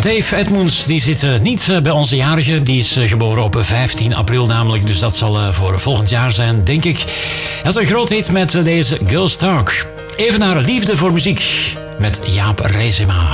Dave Edmunds die zit niet bij onze jarige. Die is geboren op 15 april namelijk. Dus dat zal voor volgend jaar zijn, denk ik. Hij had een groot hit met deze Girls Talk. Even naar liefde voor muziek met Jaap Reesema.